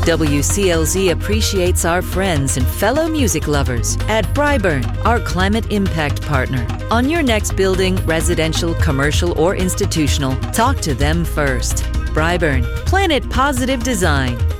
WCLZ appreciates our friends and fellow music lovers at Bryburn, our climate impact partner. On your next building, residential, commercial, or institutional, talk to them first. Bryburn, Planet Positive Design.